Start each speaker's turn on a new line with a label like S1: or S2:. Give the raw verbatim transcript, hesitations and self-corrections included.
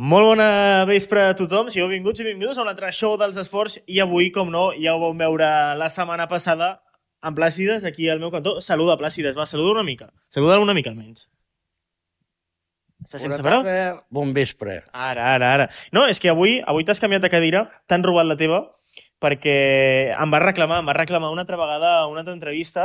S1: Molt bona vespre a tothom, sigueu benvinguts i benvingudes a un altre show dels esports i avui, com no, ja ho vau veure la setmana passada amb Plàcides, aquí al meu cantó. Saluda, Plàcides, va, saluda una mica. Saluda una mica almenys. Estàs sense
S2: Bona tarda, bon vespre.
S1: Ara, ara, ara. No, és que avui avui t'has canviat de cadira, t'han robat la teva, perquè em va reclamar, em va reclamar una altra vegada una altra entrevista